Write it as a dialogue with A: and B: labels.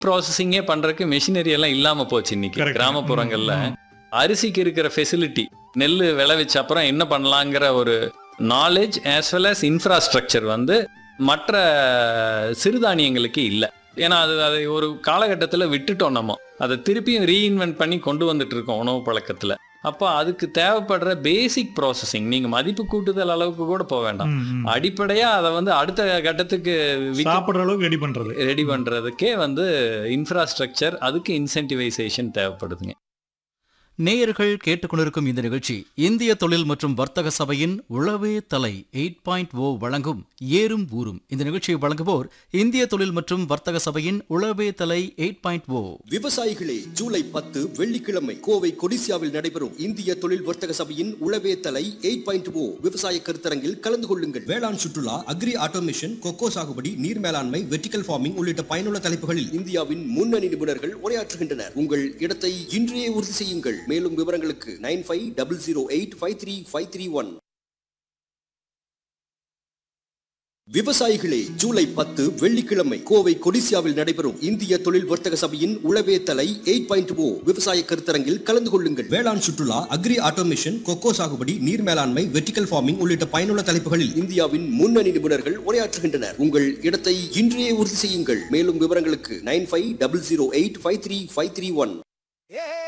A: ப்ராசஸிங்கே பண்றதுக்கு மெஷினரி எல்லாம் இல்லாம போச்சு இன்னைக்கு. கிராமப்புறங்கள்ல அரிசிக்கு இருக்கிற ஃபெசிலிட்டி, நெல் விளைவிச்ச அப்புறம் என்ன பண்ணலாங்கிற ஒரு knowledge as well as infrastructure வந்து மற்ற சிறுதானியங்களுக்கு இல்லை. ஏன்னா அதை ஒரு காலகட்டத்தில் விட்டுட்டோம். நம்ம அதை திருப்பியும் ரீஇன்வென்ட் பண்ணி கொண்டு வந்துட்டு இருக்கோம் உணவு பழக்கத்தில். அப்போ அதுக்கு தேவைப்படுற பேசிக் ப்ராசஸிங், நீங்கள் மதிப்பு கூட்டுதல் அளவுக்கு கூட போக வேண்டாம், அடிப்படையாக அதை வந்து அடுத்த கட்டத்துக்கு
B: சாப்பிட்ற அளவுக்கு ரெடி
A: பண்ணுறதுக்கே வந்து இன்ஃப்ராஸ்ட்ரக்சர், அதுக்கு இன்சென்டிவைசேஷன் தேவைப்படுதுங்க.
C: நேயர்கள் கேட்டுக்கொண்டிருக்கும் இந்த நிகழ்ச்சி இந்திய தொழில் மற்றும் வர்த்தக சபையின் உழவே தலை 8.0 வழங்கும் ஏறும் ஊரும். இந்த நிகழ்ச்சியை வழங்குவோர் இந்திய தொழில் மற்றும் வர்த்தக சபையின் உழவே தலை 8.0.
D: விவசாயிகளே, ஜூலை 10 வெள்ளிக்கிழமை கோவை கொடிசியாவில் நடைபெறும் இந்திய தொழில் வர்த்தக சபையின் உழவே தலை 8.0 விவசாய கருத்தரங்கில் கலந்து கொள்ளுங்கள். வேளாண் சுற்றுலா, அக்ரி ஆட்டோமேஷன், கொக்கோ சாகுபடி, நீர் மேலாண்மை, வெர்டிகல் ஃபார்மிங் உள்ளிட்ட பயனுள்ள தலைப்புகளில் இந்தியாவின் முன்னணி நிபுணர்கள் உரையாற்றுகின்றனர். உங்கள் இடத்தை இன்றையே உறுதி செய்யுங்கள். மேலும் விவரங்களுக்கு 9500853531. விவசாயிகளே, ஜூலை 10 வெள்ளிக்கிழமை கோவை கொடிசியாவில் நடைபெறும் இந்திய தொழில் வர்த்தக சபையின் உழவே தலை 8.0 விவசாய கருத்தரங்கில் கலந்து கொள்ளுங்கள். வேளாண் சுற்றுலா, அக்ரி ஆட்டோமேஷன், கொக்கோ சாகுபடி, நீர் மேலாண்மை, வெர்டிகல் ஃபார்மிங் உள்ளிட்ட பயனுள்ள தலைப்புகளில் இந்தியாவின் முன்னணி நிபுணர்கள் உரையாற்றுகின்றனர். உங்கள் இடத்தை இன்றையே உறுதி செய்யுங்கள். மேலும் விவரங்களுக்கு 9500853531.